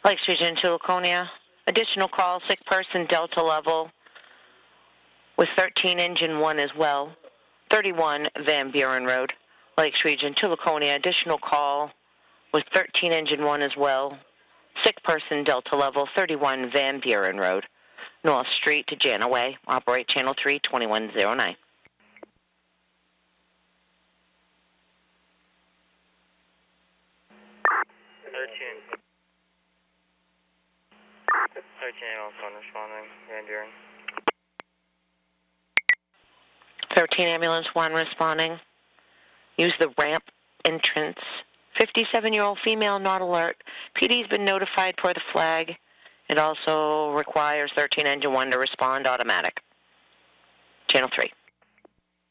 Lakes Region to Laconia. Additional call, sick person, Delta level, with 13 engine 1 as well. 31 Van Buren Road. Lakes Region to Laconia. Additional call with 13 engine 1 as well. Sick person, Delta level, 31 Van Buren Road. North Street to Janaway. Operate Channel 3, 2109. 13 Ambulance 1 responding. Use the ramp entrance. 57-year-old female not alert. PD's been notified per the flag. It also requires 13 engine 1 to respond automatic. Channel 3.